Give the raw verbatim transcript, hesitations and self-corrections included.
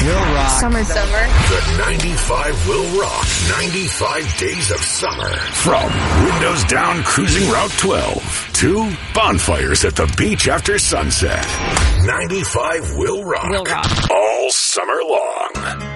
Will rock. Summer. Summer. The ninety-five will rock. ninety-five days of summer. From windows down cruising Route twelve to bonfires at the beach after sunset. ninety-five will rock. Will rock. All summer long.